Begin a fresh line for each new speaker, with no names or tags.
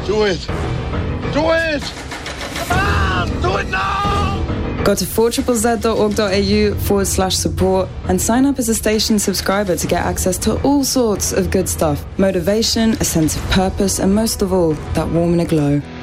Do it. Do it. Come on, do it now.
Go to 4ZZZ.org.au/support and sign up as a station subscriber to get access to all sorts of good stuff. Motivation, a sense of purpose, and most of all, that warm inner glow.